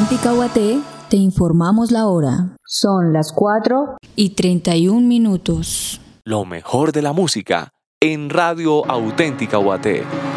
Auténtica UAT te informamos la hora. Son las 4:31. Lo mejor de la música en Radio Auténtica UAT.